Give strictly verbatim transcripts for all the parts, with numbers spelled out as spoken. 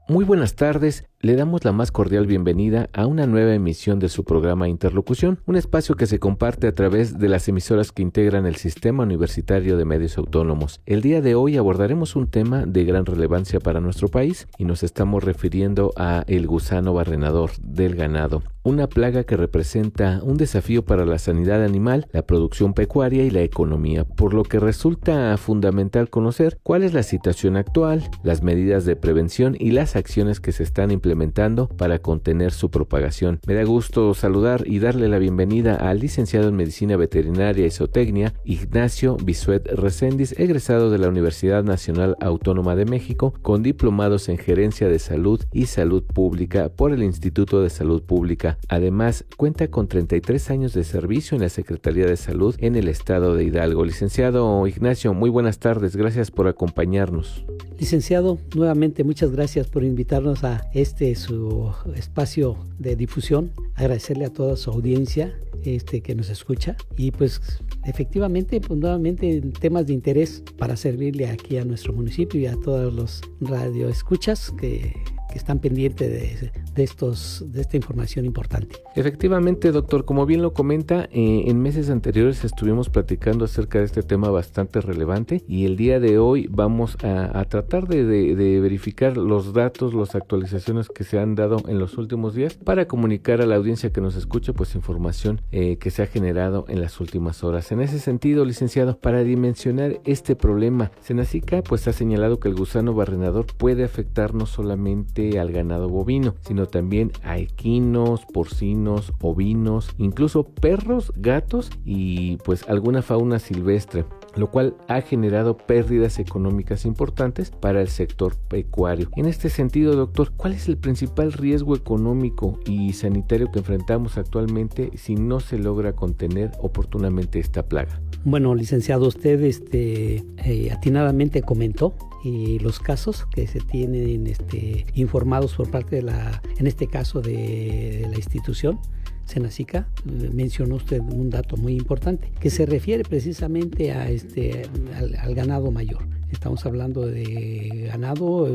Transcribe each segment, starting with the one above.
Muy buenas tardes, le damos la más cordial bienvenida a una nueva emisión de su programa Interlocución, un espacio que se comparte a través de las emisoras que integran el Sistema Universitario de Medios Autónomos. El día de hoy abordaremos un tema de gran relevancia para nuestro país y nos estamos refiriendo a el gusano barrenador del ganado, una plaga que representa un desafío para la sanidad animal, la producción pecuaria y la economía, por lo que resulta fundamental conocer cuál es la situación actual, las medidas de prevención y las acciones que se están implementando para contener su propagación. Me da gusto saludar y darle la bienvenida al licenciado en Medicina Veterinaria y Zootecnia, Ignacio Bisuet Reséndiz, egresado de la Universidad Nacional Autónoma de México, con diplomados en Gerencia de Salud y Salud Pública por el Instituto de Salud Pública. Además, cuenta con treinta y tres años de servicio en la Secretaría de Salud en el estado de Hidalgo. Licenciado Ignacio, muy buenas tardes, gracias por acompañarnos. Licenciado, nuevamente muchas gracias por invitarnos a este su espacio de difusión. Agradecerle a toda su audiencia este, que nos escucha y pues efectivamente, pues nuevamente temas de interés para servirle aquí a nuestro municipio y a todos los radioescuchas que que están pendientes de, de, estos, de esta información importante. Efectivamente, doctor, como bien lo comenta, eh, en meses anteriores estuvimos platicando acerca de este tema bastante relevante y el día de hoy vamos a, a tratar de, de, de verificar los datos, las actualizaciones que se han dado en los últimos días para comunicar a la audiencia que nos escucha pues información eh, que se ha generado en las últimas horas. En ese sentido, licenciado, para dimensionar este problema, Senacica pues ha señalado que el gusano barrenador puede afectar no solamente al ganado bovino, sino también a equinos, porcinos, ovinos, incluso perros, gatos y pues alguna fauna silvestre, lo cual ha generado pérdidas económicas importantes para el sector pecuario. En este sentido, doctor, ¿cuál es el principal riesgo económico y sanitario que enfrentamos actualmente si no se logra contener oportunamente esta plaga? Bueno, licenciado, usted este, eh, atinadamente comentó y los casos que se tienen este, informados por parte de la, en este caso de, de la institución Senacica, mencionó usted un dato muy importante que se refiere precisamente a este, al, al ganado mayor. Estamos hablando de ganado,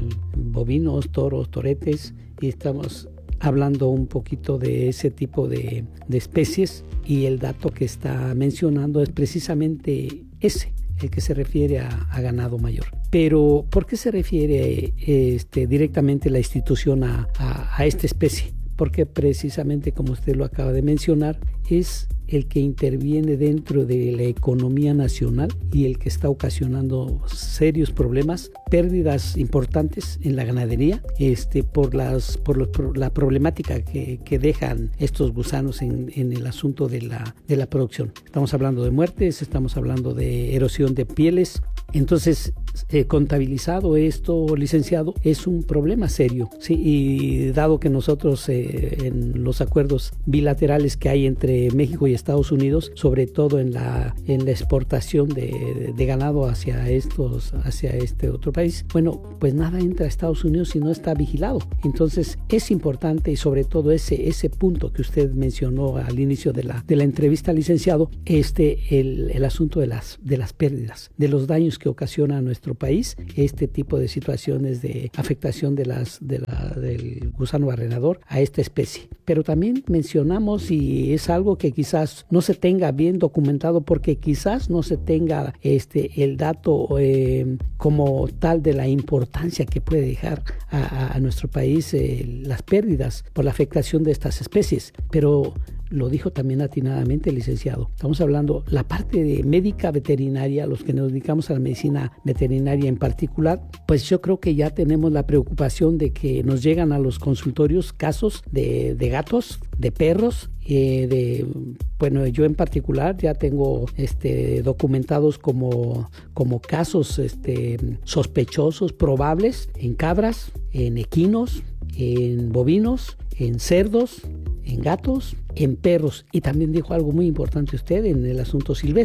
bovinos, toros, toretes y estamos hablando un poquito de ese tipo de, de especies y el dato que está mencionando es precisamente ese, el que se refiere a, a ganado mayor. Pero, ¿por qué se refiere este, directamente la institución a, a, a esta especie? Porque precisamente, como usted lo acaba de mencionar, es el que interviene dentro de la economía nacional y el que está ocasionando serios problemas, pérdidas importantes en la ganadería, este, por, las, por, los, por la problemática que, que dejan estos gusanos en, en el asunto de la, de la producción. Estamos hablando de muertes, estamos hablando de erosión de pieles. Entonces, eh, contabilizado esto, licenciado, es un problema serio, ¿sí? Y dado que nosotros eh, en los acuerdos bilaterales que hay entre México y Estados Unidos, sobre todo en la, en la exportación de, de ganado hacia estos, hacia este otro país, bueno, pues nada entra a Estados Unidos si no está vigilado. Entonces, es importante y sobre todo ese, ese punto que usted mencionó al inicio de la, de la entrevista, licenciado, este, el, el asunto de las, de las pérdidas, de los daños que ocasiona a nuestro país este tipo de situaciones de afectación de las, de la, del gusano barrenador a esta especie. Pero también mencionamos, y es algo que quizás no se tenga bien documentado porque quizás no se tenga este, el dato eh, como tal de la importancia que puede dejar a, a nuestro país eh, las pérdidas por la afectación de estas especies. Pero lo dijo también atinadamente el licenciado. Estamos hablando la parte de médica veterinaria, los que nos dedicamos a la medicina veterinaria en particular, pues yo creo que ya tenemos la preocupación de que nos llegan a los consultorios casos de, de gatos, de perros, eh, de, bueno, yo en particular ya tengo este, documentados como, como casos este, sospechosos, probables, en cabras, en equinos, en bovinos, en cerdos, en gatos, en perros. Y también dijo algo muy importante usted en el asunto silvestre.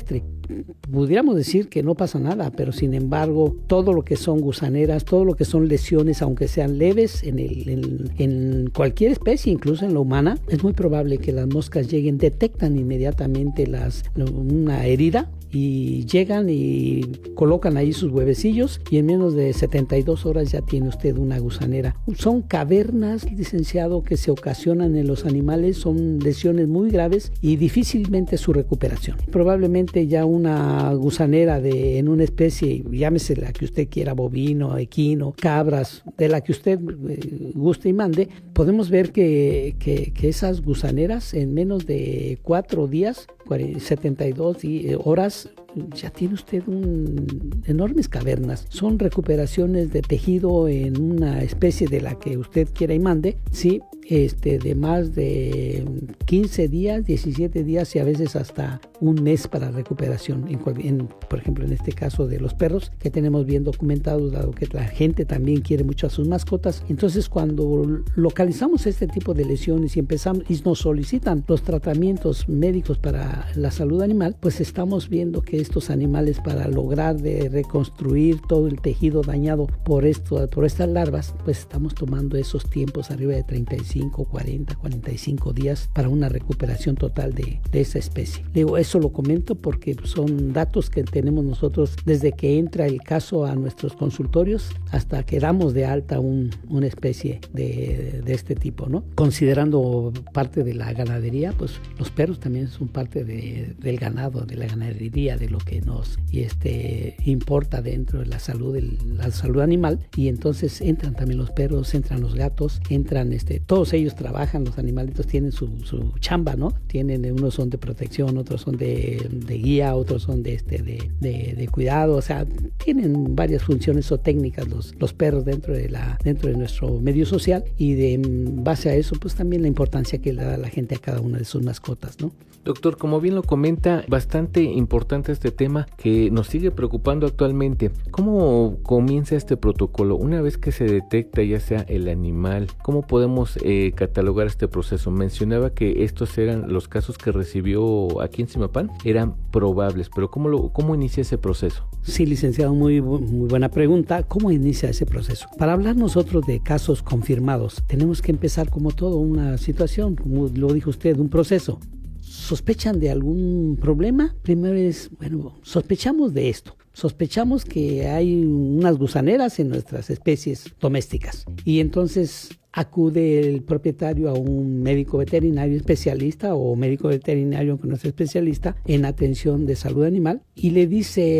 pudiéramos decir que no pasa nada, pero sin embargo, todo lo que son gusaneras, todo lo que son lesiones, aunque sean leves en, el, en, en cualquier especie, incluso en la humana, es muy probable que las moscas lleguen, detectan inmediatamente las, una herida y llegan y colocan ahí sus huevecillos y en menos de setenta y dos horas ya tiene usted una gusanera. Son cavernas, licenciado, que se ocasionan en los animales, son lesiones muy graves y difícilmente su recuperación. Probablemente ya una gusanera de, en una especie, llámese la que usted quiera, bovino, equino, cabras, de la que usted eh, guste y mande, podemos ver que, que, que esas gusaneras en menos de cuatro días, setenta y dos horas, ya tiene usted un, enormes cavernas. Son recuperaciones de tejido en una especie de la que usted quiera y mande, sí, este, de más de quince días, diecisiete días y a veces hasta un mes para recuperación. En, en, por ejemplo, en este caso de los perros, que tenemos bien documentados, dado que la gente también quiere mucho a sus mascotas. Entonces, cuando localizamos este tipo de lesiones y empezamos y nos solicitan los tratamientos médicos para la salud animal, pues estamos viendo que estos animales, para lograr de reconstruir todo el tejido dañado por esto, por estas larvas, pues estamos tomando esos tiempos arriba de treinta y cinco, cuarenta, cuarenta y cinco días para una recuperación total de, de esa especie. Digo, eso lo comento porque son datos que tenemos nosotros desde que entra el caso a nuestros consultorios hasta que damos de alta un, una especie de, de este tipo, ¿no? Considerando parte de la ganadería, pues los perros también son parte de, del ganado, de la ganadería, de lo que nos este, importa dentro de la salud, de la salud animal, y entonces entran también los perros, entran los gatos, entran, este, todos ellos trabajan, los animalitos tienen su, su chamba, ¿no? Tienen, unos son de protección, otros son de, de guía, otros son de, este, de, de, de cuidado, o sea, tienen varias funciones o técnicas los, los perros dentro de, la, dentro de nuestro medio social, y de en base a eso, pues también la importancia que le da la gente a cada una de sus mascotas, ¿no? Doctor, como bien lo comenta, bastante importante este tema que nos sigue preocupando actualmente. ¿Cómo comienza este protocolo? Una vez que se detecta ya sea el animal, ¿cómo podemos eh, catalogar este proceso? Mencionaba que estos eran los casos que recibió aquí en Zimapán, eran probables, pero ¿cómo, lo, cómo inicia ese proceso? Sí, licenciado, muy, muy buena pregunta. ¿Cómo inicia ese proceso? Para hablar nosotros de casos confirmados, tenemos que empezar como todo una situación, como lo dijo usted, un proceso. ¿Sospechan de algún problema? Primero es, bueno, sospechamos de esto. Sospechamos que hay unas gusaneras en nuestras especies domésticas. Y entonces acude el propietario a un médico veterinario especialista o médico veterinario que no es especialista en atención de salud animal y le dice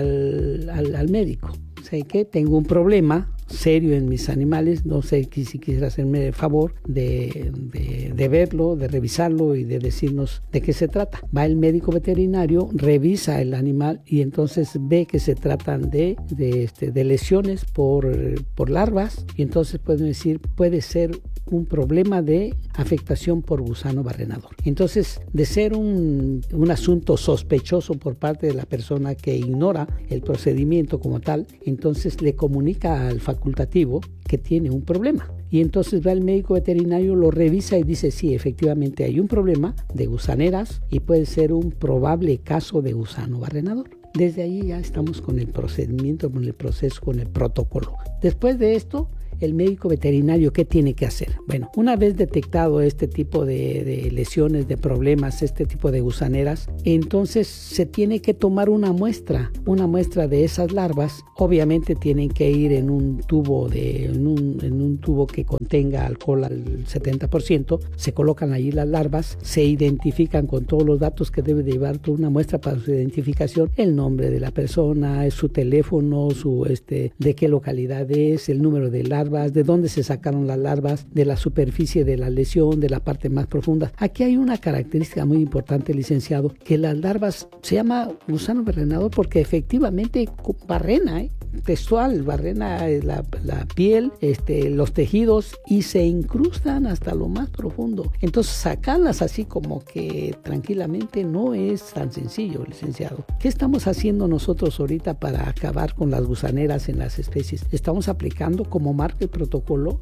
al, al, al médico, sé que tengo un problema serio en mis animales, no sé si quisiera hacerme el favor de, de, de verlo, de revisarlo y de decirnos de qué se trata. Va el médico veterinario, revisa el animal y entonces ve que se tratan de, de, este, de lesiones por, por larvas, y entonces pueden decir, puede ser un problema de afectación por gusano barrenador. Entonces, de ser un, un asunto sospechoso por parte de la persona que ignora el procedimiento como tal, entonces le comunica al facultativo que tiene un problema. Y entonces va el médico veterinario, lo revisa y dice, sí, efectivamente hay un problema de gusaneras y puede ser un probable caso de gusano barrenador. Desde ahí ya estamos con el procedimiento, con el proceso, con el protocolo. Después de esto, el médico veterinario, ¿qué tiene que hacer? Bueno, una vez detectado este tipo de, de lesiones, de problemas, este tipo de gusaneras, entonces se tiene que tomar una muestra, una muestra de esas larvas. Obviamente tienen que ir en un tubo de, en un, en un tubo que contenga alcohol al setenta por ciento. Se colocan allí las larvas, se identifican con todos los datos que debe de llevar toda una muestra para su identificación, el nombre de la persona, su teléfono, su este, de qué localidad es, el número de larvas, de dónde se sacaron las larvas, de la superficie de la lesión, de la parte más profunda. Aquí hay una característica muy importante, licenciado, que las larvas se llama gusano barrenador porque efectivamente barrena, ¿eh? textual, barrena la, la piel, este, los tejidos y se incrustan hasta lo más profundo. Entonces sacarlas así como que tranquilamente no es tan sencillo, licenciado. ¿Qué estamos haciendo nosotros ahorita para acabar con las gusaneras en las especies? Estamos aplicando como marco parte del protocolo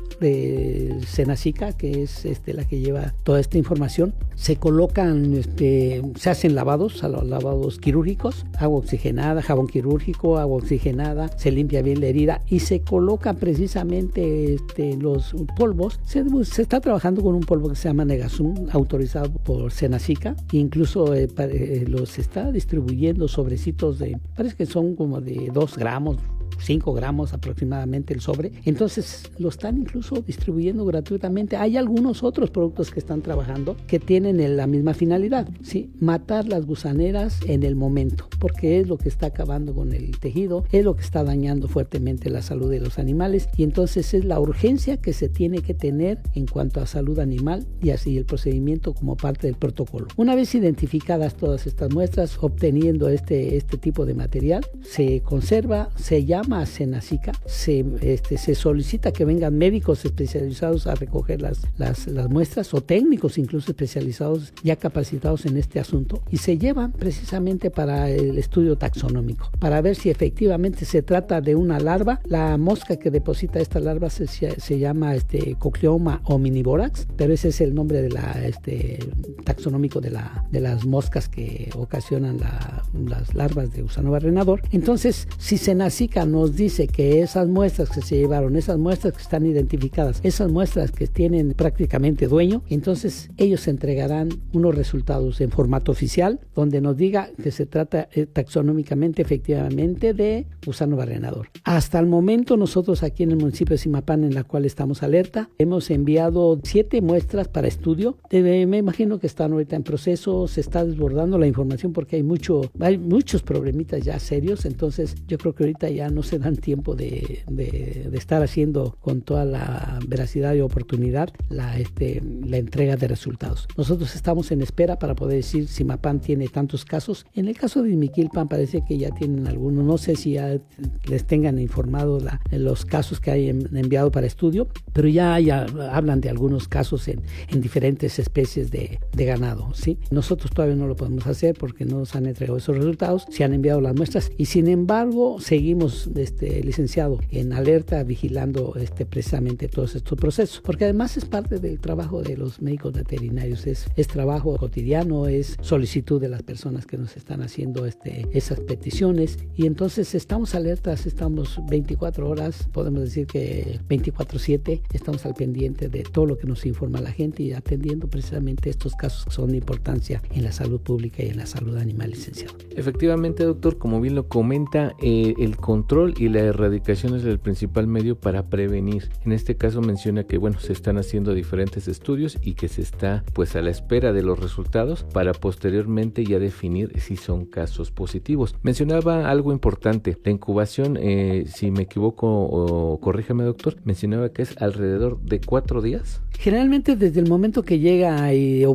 de Senacica, que es este, la que lleva toda esta información. Se colocan, este, se hacen lavados, lavados quirúrgicos, agua oxigenada, jabón quirúrgico, agua oxigenada, se limpia bien la herida y se colocan precisamente este, los polvos. Se, se está trabajando con un polvo que se llama Negazum, autorizado por Senacica, e incluso eh, eh, los está distribuyendo sobrecitos de, parece que son como de dos gramos, cinco gramos aproximadamente el sobre. Entonces lo están incluso distribuyendo gratuitamente. Hay algunos otros productos que están trabajando que tienen la misma finalidad, ¿sí? Matar las gusaneras en el momento, porque es lo que está acabando con el tejido, es lo que está dañando fuertemente la salud de los animales, y entonces es la urgencia que se tiene que tener en cuanto a salud animal y así el procedimiento como parte del protocolo. Una vez identificadas todas estas muestras, obteniendo este, este tipo de material, se conserva, se llama a Senacica, se, este, se solicita que vengan médicos especializados a recoger las, las, las muestras o técnicos incluso especializados ya capacitados en este asunto, y se llevan precisamente para el estudio taxonómico para ver si efectivamente se trata de una larva. La mosca que deposita esta larva se, se llama este, Cocleoma omnivorax, pero ese es el nombre de la, este, taxonómico de, la, de las moscas que ocasionan la, las larvas de gusano barrenador. Entonces, si Senacica nos dice que esas muestras que se llevaron, esas muestras que están identificadas, esas muestras que tienen prácticamente dueño, entonces ellos entregarán unos resultados en formato oficial donde nos diga que se trata eh, taxonómicamente efectivamente de gusano barrenador. Hasta el momento nosotros aquí en el municipio de Zimapán, en la cual estamos alerta, hemos enviado siete muestras para estudio. Eh, me imagino que están ahorita en proceso, se está desbordando la información porque hay mucho, hay muchos problemitas ya serios. Entonces yo creo que ahorita ya no se dan tiempo de, de, de estar haciendo con toda la veracidad y oportunidad la, este, la entrega de resultados. Nosotros estamos en espera para poder decir si Zimapán tiene tantos casos. En el caso de Izmiquilpan parece que ya tienen algunos, no sé si ya les tengan informado la, los casos que hay en, enviado para estudio, pero ya, ya hablan de algunos casos en, en diferentes especies de, de ganado, ¿sí? Nosotros todavía no lo podemos hacer porque no nos han entregado esos resultados, se han enviado las muestras y sin embargo seguimos, este, licenciado, en alerta, vigilando este, precisamente todos estos procesos, porque además es parte del trabajo de los médicos veterinarios, es, es trabajo cotidiano, es solicitud de las personas que nos están haciendo este, esas peticiones, y entonces estamos alertas, estamos veinticuatro horas, podemos decir que veinticuatro siete, estamos al pendiente de todo lo que nos informa la gente y atendiendo precisamente estos casos que son de importancia en la salud pública y en la salud animal, licenciado. Efectivamente, doctor, como bien lo comenta, eh, el control y la erradicación es el principal medio para prevenir. En este caso menciona que, bueno, se están haciendo diferentes estudios y que se está pues a la espera de los resultados para posteriormente ya definir si son casos positivos. Mencionaba algo importante, la incubación, eh, si me equivoco o corríjame, doctor, mencionaba que es alrededor de cuatro días. Generalmente desde el momento que llega y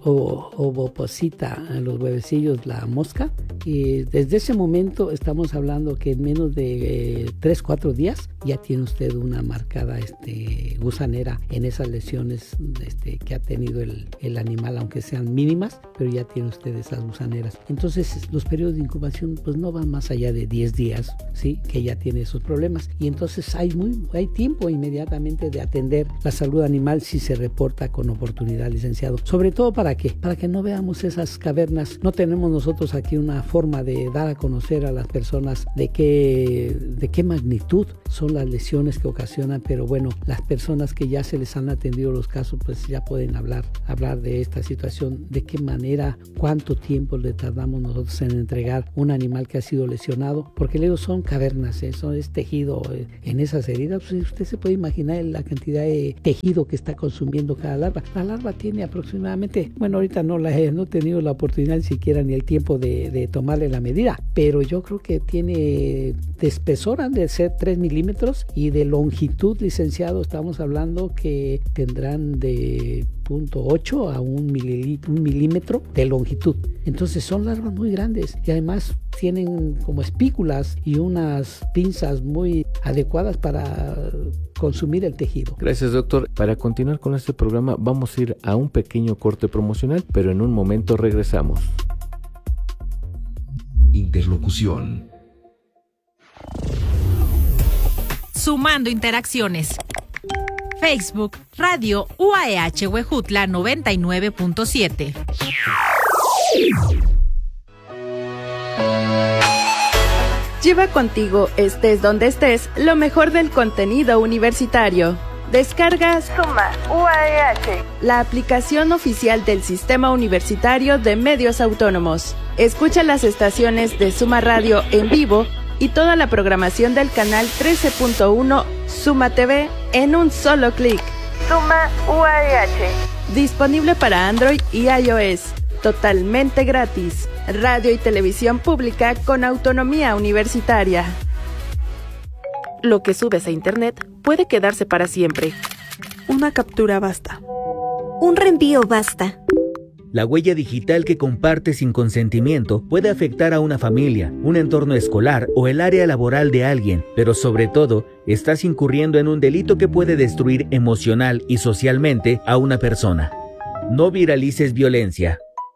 ovoposita a los huevecillos la mosca, y desde ese momento estamos hablando que en menos de eh, tres, cuatro días ya tiene usted una marcada este, gusanera en esas lesiones este, que ha tenido el, el animal, aunque sean mínimas, pero ya tiene usted esas gusaneras. Entonces los periodos de incubación pues no van más allá de diez días, ¿sí? Que ya tiene esos problemas, y entonces hay, muy, hay tiempo inmediatamente de atender la salud animal si se reporta con oportunidad, licenciado. Sobre todo, ¿para qué? Para que no veamos esas cavernas. No tenemos nosotros aquí una forma de dar a conocer a las personas de qué, de qué magnitud son las lesiones que ocasionan, pero bueno, las personas que ya se les han atendido los casos pues ya pueden hablar, hablar de esta situación, de qué manera, cuánto tiempo le tardamos nosotros en entregar un animal que ha sido lesionado, porque luego son cavernas, eso es tejido eh, en esas heridas. Pues usted se puede imaginar la cantidad de tejido que está consumiendo cada larva. La larva tiene aproximadamente, bueno, ahorita no la he no he tenido la oportunidad ni siquiera ni el tiempo de, de tomarle la medida, pero yo creo que tiene de espesor han de ser tres milímetros y de longitud, licenciado, estamos hablando que tendrán de punto ocho a un, un milímetro de longitud. Entonces son larvas muy grandes y además tienen como espículas y unas pinzas muy adecuadas para consumir el tejido. Gracias, doctor. Para continuar con este programa vamos a ir a un pequeño corte promocional, pero en un momento regresamos. Interlocución. sumando interacciones. Facebook, Radio U A E H Huejutla noventa y nueve punto siete. Lleva contigo, estés donde estés, lo mejor del contenido universitario. Descarga Suma U A E H, la aplicación oficial del Sistema Universitario de Medios Autónomos. Escucha las estaciones de Suma Radio en vivo y toda la programación del canal trece punto uno Suma T V en un solo clic. Suma U A E H. Disponible para Android y iOS. Totalmente gratis. Radio y televisión pública con autonomía universitaria. Lo que subes a internet puede quedarse para siempre. Una captura basta. Un reenvío basta. La huella digital que compartes sin consentimiento puede afectar a una familia, un entorno escolar o el área laboral de alguien, pero sobre todo, estás incurriendo en un delito que puede destruir emocional y socialmente a una persona. No viralices violencia.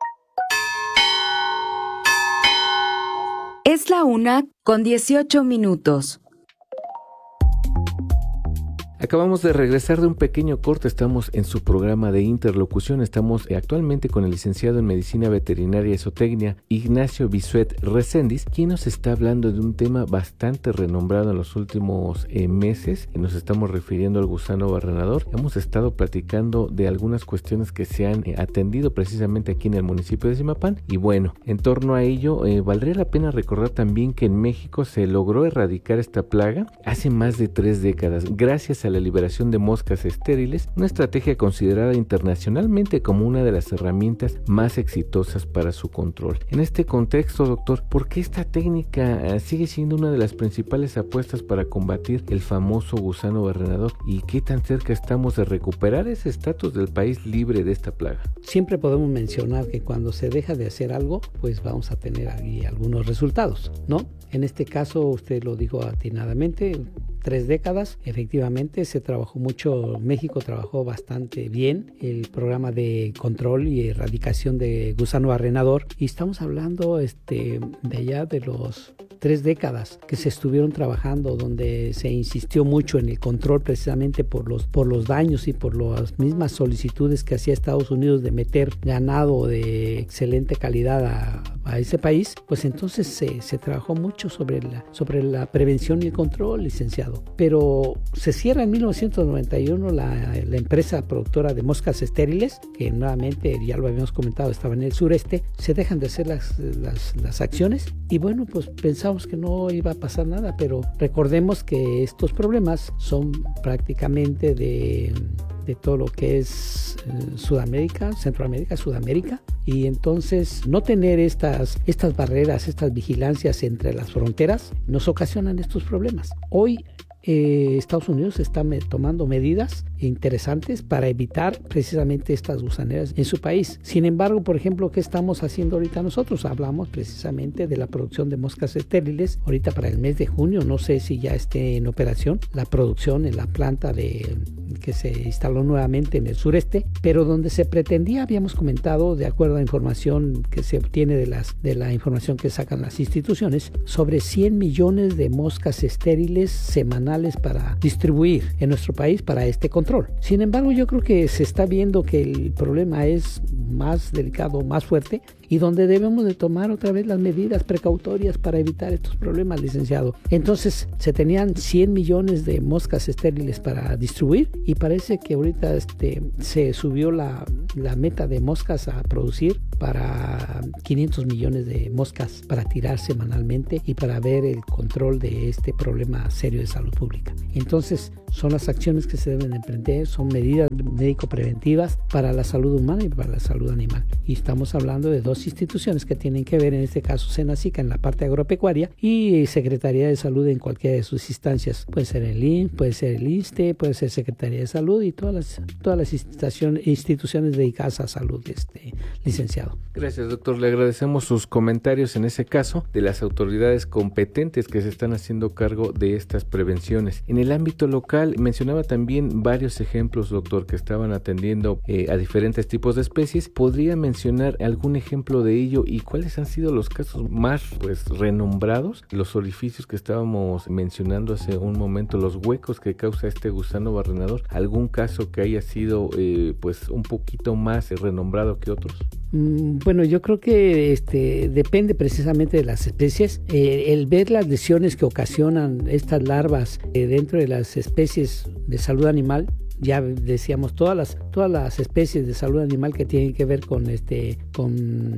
Es la una con dieciocho minutos. Acabamos de regresar de un pequeño corte, estamos en su programa de interlocución, estamos actualmente con el licenciado en Medicina Veterinaria y Zootecnia, Ignacio Bisuet Recendis, quien nos está hablando de un tema bastante renombrado en los últimos eh, meses, y nos estamos refiriendo al gusano barrenador. Hemos estado platicando de algunas cuestiones que se han eh, atendido precisamente aquí en el municipio de Zimapán, y bueno, en torno a ello, eh, valdría la pena recordar también que en México se logró erradicar esta plaga hace más de tres décadas, gracias a la liberación de moscas estériles, una estrategia considerada internacionalmente como una de las herramientas más exitosas para su control. En este contexto, doctor, ¿por qué esta técnica sigue siendo una de las principales apuestas para combatir el famoso gusano barrenador? ¿Y qué tan cerca estamos de recuperar ese estatus del país libre de esta plaga? Siempre podemos mencionar que cuando se deja de hacer algo, pues vamos a tener ahí algunos resultados, ¿no? En este caso, usted lo dijo atinadamente, tres décadas, efectivamente se trabajó mucho, México trabajó bastante bien el programa de control y erradicación de gusano barrenador, y estamos hablando este, de allá de los tres décadas que se estuvieron trabajando, donde se insistió mucho en el control precisamente por los, por los daños y por las mismas solicitudes que hacía Estados Unidos de meter ganado de excelente calidad a, a ese país. Pues entonces se, se trabajó mucho sobre la, sobre la prevención y el control, licenciado. Pero se cierra en mil novecientos noventa y uno la, la empresa productora de moscas estériles, que nuevamente, ya lo habíamos comentado, estaba en el sureste. Se dejan de hacer las, las, las acciones, y bueno, pues pensamos que no iba a pasar nada, pero recordemos que estos problemas son prácticamente de, de todo lo que es eh, Sudamérica, Centroamérica, Sudamérica, y entonces no tener estas, estas barreras, estas vigilancias entre las fronteras nos ocasionan estos problemas. Hoy Eh, Estados Unidos está me, tomando medidas interesantes para evitar precisamente estas gusaneras en su país. Sin embargo, por ejemplo, ¿qué estamos haciendo ahorita nosotros? Hablamos precisamente de la producción de moscas estériles. Ahorita para el mes de junio, no sé si ya esté en operación la producción en la planta de, que se instaló nuevamente en el sureste, pero donde se pretendía, habíamos comentado, de acuerdo a información que se obtiene de, las, de la información que sacan las instituciones, sobre cien millones de moscas estériles semanales para distribuir en nuestro país para este control. Sin embargo, yo creo que se está viendo que el problema es más delicado, más fuerte, y donde debemos de tomar otra vez las medidas precautorias para evitar estos problemas, licenciado. Entonces, se tenían cien millones de moscas estériles para distribuir, y parece que ahorita este, se subió la, la meta de moscas a producir para quinientos millones de moscas para tirar semanalmente y para ver el control de este problema serio de salud pública. Entonces, son las acciones que se deben emprender, son medidas médico-preventivas para la salud humana y para la salud animal. Y estamos hablando de dos instituciones que tienen que ver, en este caso Senacica en la parte agropecuaria y Secretaría de Salud en cualquiera de sus instancias. Puede ser el I N S, puede ser el ISSSTE, puede ser Secretaría de Salud y todas las, todas las instituciones, instituciones dedicadas a salud, este, licenciado. Gracias, doctor. Le agradecemos sus comentarios en ese caso de las autoridades competentes que se están haciendo cargo de estas prevenciones. En el ámbito local, principal? Mencionaba también varios ejemplos, doctor, que estaban atendiendo eh, a diferentes tipos de especies. ¿Podría mencionar algún ejemplo de ello y cuáles han sido los casos más pues renombrados? Los orificios que estábamos mencionando hace un momento, los huecos que causa este gusano barrenador. ¿Algún caso que haya sido eh, pues un poquito más renombrado que otros? Mm, bueno, yo creo que este depende precisamente de las especies. Eh, el ver las lesiones que ocasionan estas larvas eh, dentro de las especies de salud animal, ya decíamos todas las todas las especies de salud animal que tienen que ver con este con,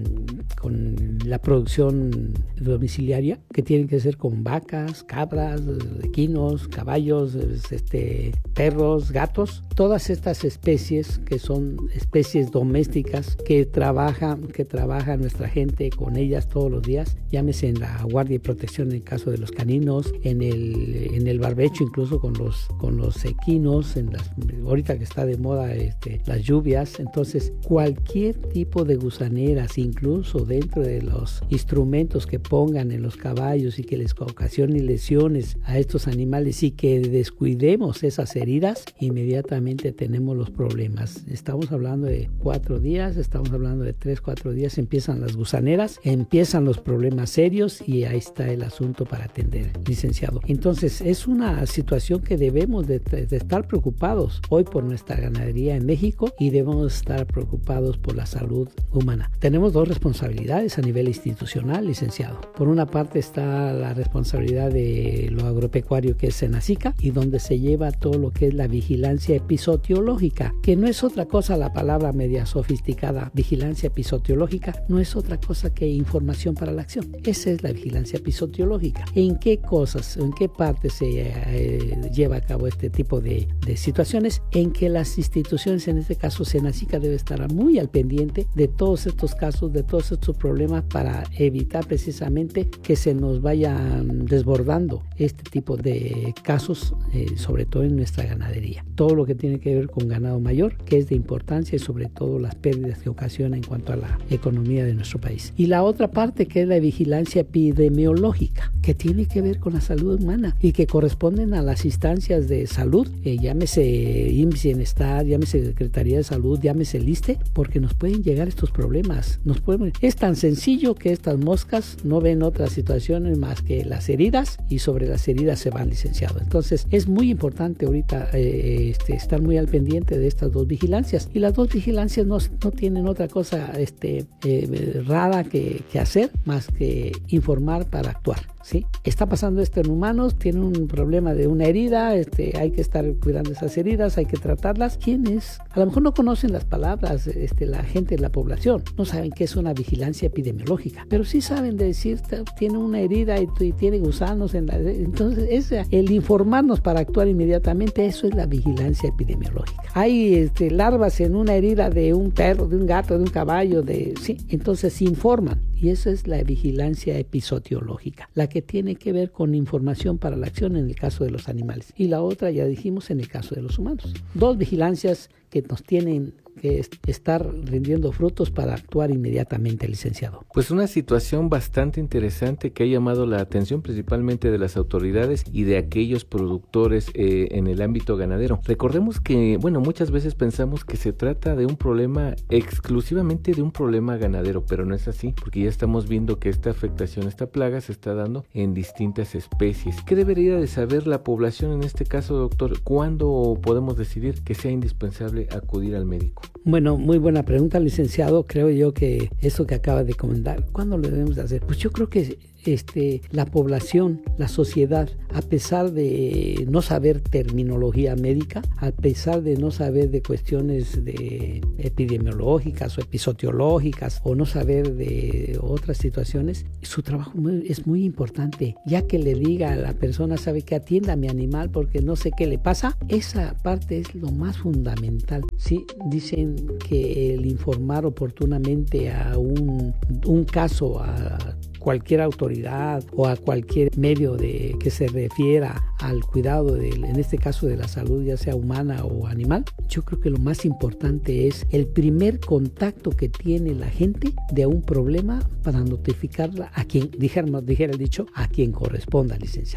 con la producción domiciliaria, que tienen que ser con vacas, cabras, equinos, caballos, este perros, gatos, todas estas especies que son especies domésticas que trabaja que trabaja nuestra gente con ellas todos los días, llámese en la guardia y protección en el caso de los caninos, en el en el barbecho incluso con los con los equinos, en las ahorita que está de moda este, las lluvias. Entonces cualquier tipo de gusaneras, incluso dentro de los instrumentos que pongan en los caballos y que les ocasionen lesiones a estos animales y que descuidemos esas heridas, inmediatamente tenemos los problemas. Estamos hablando de cuatro días, estamos hablando de tres, cuatro días, empiezan las gusaneras, empiezan los problemas serios y ahí está el asunto para atender, licenciado. Entonces es una situación que debemos de, de estar preocupados hoy por nuestra ganadería en México y debemos estar preocupados por la salud humana. Tenemos dos responsabilidades a nivel institucional, licenciado. Por una parte está la responsabilidad de lo agropecuario, que es Senacica, y donde se lleva todo lo que es la vigilancia episodiológica, que no es otra cosa, la palabra media sofisticada, vigilancia episodiológica, no es otra cosa que información para la acción. Esa es la vigilancia episodiológica. ¿En qué cosas, en qué parte se eh, lleva a cabo este tipo de, de situaciones? En que las instituciones, en este caso Senacica, debe estar muy al pendiente de todos estos casos, de todos estos problemas, para evitar precisamente que se nos vayan desbordando este tipo de casos, eh, sobre todo en nuestra ganadería. Todo lo que tiene que ver con ganado mayor, que es de importancia, y sobre todo las pérdidas que ocasiona en cuanto a la economía de nuestro país. Y la otra parte, que es la vigilancia epidemiológica, que tiene que ver con la salud humana y que corresponden a las instancias de salud, eh, llámese I M S S, Bienestar, llámese Secretaría de Salud, llámese el ISSSTE, porque nos pueden llegar estos problemas. Nos pueden... Es tan sencillo que estas moscas no ven otras situaciones más que las heridas, y sobre las heridas se van, licenciado. Entonces es muy importante ahorita eh, este, estar muy al pendiente de estas dos vigilancias, y las dos vigilancias no, no tienen otra cosa este, eh, rara que, que hacer más que informar para actuar. ¿Sí? Está pasando esto en humanos, tienen un problema de una herida, este, hay que estar cuidando esas heridas, hay que tratarlas. ¿Quiénes? A lo mejor no conocen las palabras, este, la gente de la población, no saben qué es una vigilancia epidemiológica, pero sí saben de decir, tiene una herida y, y tiene gusanos en la... Entonces, es el informarnos para actuar inmediatamente, eso es la vigilancia epidemiológica. Hay este, larvas en una herida de un perro, de un gato, de un caballo, de sí, entonces se informan, y eso es la vigilancia episodiológica, la que tiene que ver con información para la acción en el caso de los animales, y la otra, ya dijimos, en el caso de los humanos. Dos vigilancias que nos tienen que estar rindiendo frutos para actuar inmediatamente, licenciado. Pues una situación bastante interesante que ha llamado la atención principalmente de las autoridades y de aquellos productores eh, en el ámbito ganadero. Recordemos que, bueno, muchas veces pensamos que se trata de un problema exclusivamente de un problema ganadero, pero no es así, porque ya estamos viendo que esta afectación, esta plaga se está dando en distintas especies. ¿Qué debería de saber la población en este caso, doctor? ¿Cuándo podemos decidir que sea indispensable acudir al médico? Bueno, muy buena pregunta, licenciado. Creo yo que eso que acaba de comentar, ¿cuándo lo debemos de hacer? Pues yo creo que este, la población, la sociedad, a pesar de no saber terminología médica, a pesar de no saber de cuestiones de epidemiológicas o episodiológicas, o no saber de otras situaciones, su trabajo es muy importante, ya que le diga a la persona, sabe que atienda a mi animal porque no sé qué le pasa. Esa parte es lo más fundamental. Sí, dicen que el informar oportunamente a un, un caso, a cualquier autoridad o a cualquier medio de que se refiera al cuidado de, en este caso, de la salud, ya sea humana o animal, yo creo que lo más importante es el primer contacto que tiene la gente de un problema para notificarla a quien, dijera, dijera el dicho, a quien corresponda, licenciado.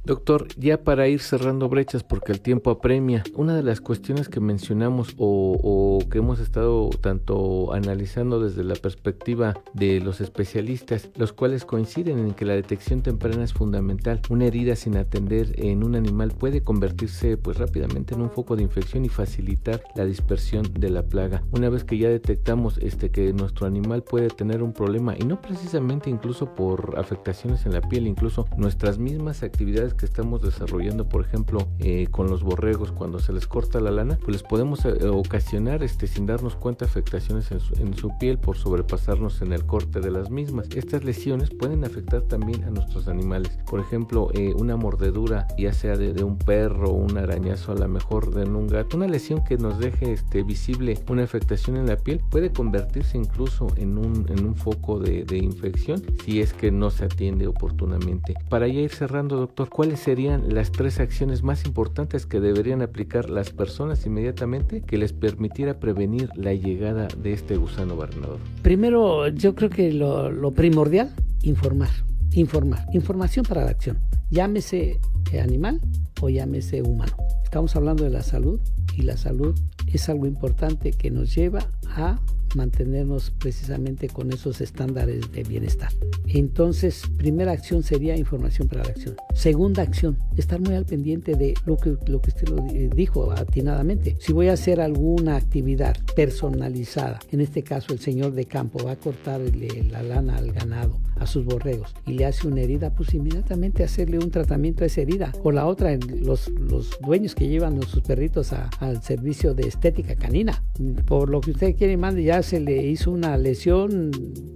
Doctor, ya para ir cerrando brechas porque el tiempo apremia, una de las cuestiones que mencionamos o, o que hemos estado tanto analizando desde la perspectiva de los especialistas, los cuales coinciden en que la detección temprana es fundamental. Una herida sin atender en un animal puede convertirse pues rápidamente en un foco de infección y facilitar la dispersión de la plaga. Una vez que ya detectamos este que nuestro animal puede tener un problema, y no precisamente incluso por afectaciones en la piel, incluso nuestras mismas actividades que estamos desarrollando, por ejemplo, eh, con los borregos, cuando se les corta la lana, pues les podemos eh, ocasionar, este, sin darnos cuenta, afectaciones en su, en su piel por sobrepasarnos en el corte de las mismas. Estas lesiones pueden afectar también a nuestros animales. Por ejemplo, eh, una mordedura, ya sea de, de un perro, un arañazo, a lo mejor de un gato, una lesión que nos deje este, visible una afectación en la piel, puede convertirse incluso en un, en un foco de, de infección si es que no se atiende oportunamente. Para ya ir cerrando, doctor, ¿cuál ¿cuáles serían las tres acciones más importantes que deberían aplicar las personas inmediatamente que les permitiera prevenir la llegada de este gusano barrenador? Primero, yo creo que lo, lo primordial, informar, informar, información para la acción, llámese animal o llámese humano. Estamos hablando de la salud y la salud es algo importante que nos lleva a mantenernos precisamente con esos estándares de bienestar. Entonces, primera acción sería información para la acción. Segunda acción, estar muy al pendiente de lo que, lo que usted lo dijo atinadamente. Si voy a hacer alguna actividad personalizada, en este caso el señor de campo va a cortarle la lana al ganado, a sus borregos, y le hace una herida, pues inmediatamente hacerle un tratamiento a esa herida. O la otra, los, los dueños que llevan a sus perritos a, al servicio de estética canina, por lo que usted quiere, mande, ya se le hizo una lesión,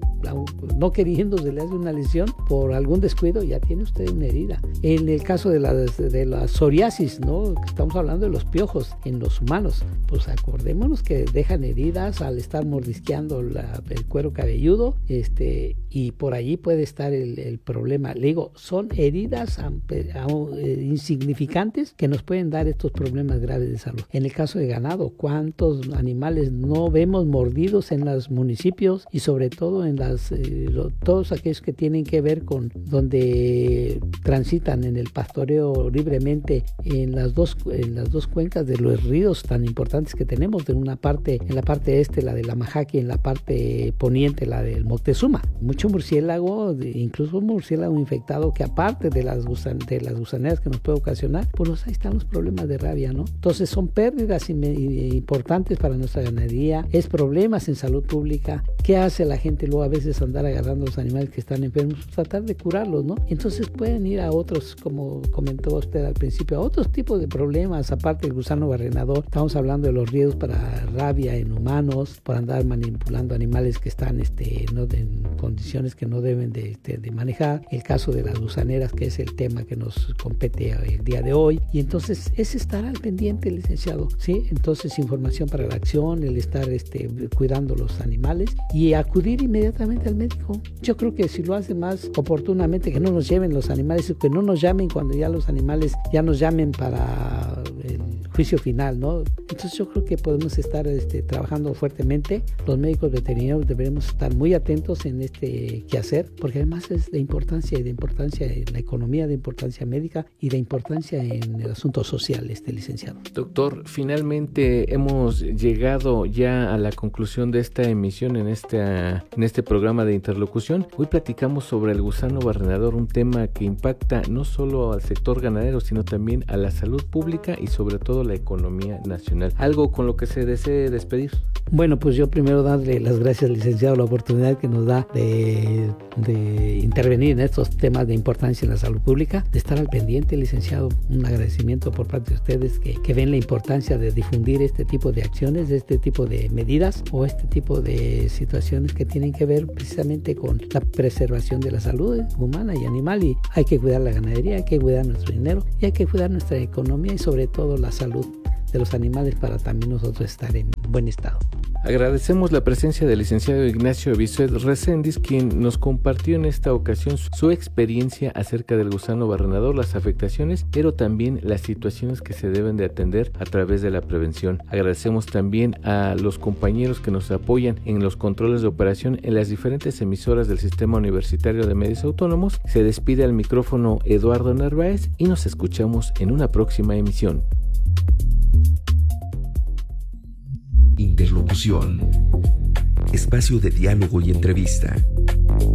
no queriendo se le hace una lesión por algún descuido, ya tiene usted una herida. En el caso de la, de la psoriasis, ¿no? Estamos hablando de los piojos en los humanos, pues acordémonos que dejan heridas al estar mordisqueando la, el cuero cabelludo, este, y por allí puede estar el, el problema. Le digo, son heridas ampe, eh, insignificantes que nos pueden dar estos problemas graves de salud. En el caso de ganado, ¿cuántos animales no vemos mordidos en los municipios y sobre todo en las Eh, lo, todos aquellos que tienen que ver con donde transitan en el pastoreo libremente en las dos en las dos cuencas de los ríos tan importantes que tenemos, de una parte, en la parte este la de la Majaqui, en la parte poniente la del Moctezuma? Mucho murciélago, incluso un murciélago infectado que aparte de las gusan, de las gusaneras que nos puede ocasionar, pues ahí están los problemas de rabia, ¿no? Entonces son pérdidas importantes para nuestra ganadería, es problemas en salud pública. ¿Qué hace la gente luego a veces andar agarrando a los animales que están enfermos? Tratar de curarlos, ¿no? Entonces pueden ir a otros, como comentó usted al principio, a otros tipos de problemas, aparte del gusano barrenador. Estamos hablando de los riesgos para rabia en humanos, por andar manipulando animales que están este, no de, en condiciones que no deben de, de, de manejar. El caso de las gusaneras, que es el tema que nos compete el día de hoy. Y entonces es estar al pendiente, licenciado, ¿sí? Entonces información para la acción, el estar este, cuidando los animales y acudir inmediatamente al médico. Yo creo que si lo hace más oportunamente, que no nos lleven los animales, que no nos llamen cuando ya los animales ya nos llamen para el juicio final, ¿no? Entonces yo creo que podemos estar este, trabajando fuertemente. Los médicos veterinarios deberemos estar muy atentos en este quehacer, porque además es de importancia y de importancia en la economía, de importancia médica y de importancia en el asunto social, este licenciado. Doctor, finalmente hemos llegado ya a la conclusión de esta emisión en este, en este programa de interlocución. Hoy platicamos sobre el gusano barrenador, un tema que impacta no solo al sector ganadero, sino también a la salud pública y sobre todo la economía nacional. ¿Algo con lo que se desee despedir? Bueno, pues yo primero darle las gracias, licenciado, la oportunidad que nos da de, de intervenir en estos temas de importancia en la salud pública, de estar al pendiente, licenciado. Un agradecimiento por parte de ustedes que, que ven la importancia de difundir este tipo de acciones, este tipo de medidas o este tipo de situaciones que tienen que ver precisamente con la preservación de la salud humana y animal. Y hay que cuidar la ganadería, hay que cuidar nuestro dinero y hay que cuidar nuestra economía y sobre todo la salud de los animales para también nosotros estar en buen estado. Agradecemos la presencia del licenciado Ignacio Bisset Reséndiz, quien nos compartió en esta ocasión su experiencia acerca del gusano barrenador, las afectaciones, pero también las situaciones que se deben de atender a través de la prevención. Agradecemos también a los compañeros que nos apoyan en los controles de operación en las diferentes emisoras del Sistema Universitario de Medios Autónomos. Se despide al micrófono Eduardo Narváez y nos escuchamos en una próxima emisión. Interlocución. Espacio de diálogo y entrevista.